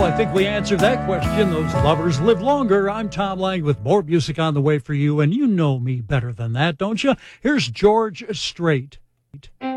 Well, I think we answered that question. Those lovers live longer. I'm Tom Lang with more music on the way for you, and you know me better than that, don't you? Here's George Strait.